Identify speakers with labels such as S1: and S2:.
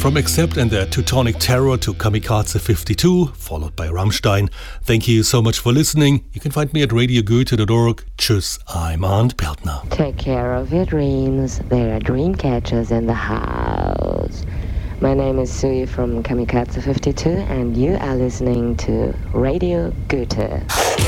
S1: From Accept and their Teutonic Terror to Kamikaze 52, followed by Rammstein. Thank you so much for listening. You can find me at radiogoethe.org. Tschüss, I'm Arndt Bertner.
S2: Take care of your dreams. There are dream catchers in the house. My name is Sui from Kamikaze 52 and you are listening to Radio Goethe.